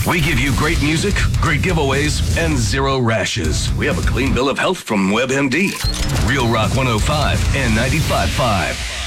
We give you great music, great giveaways, and zero rashes. We have a clean bill of health from WebMD. Real Rock 105 and 95.5.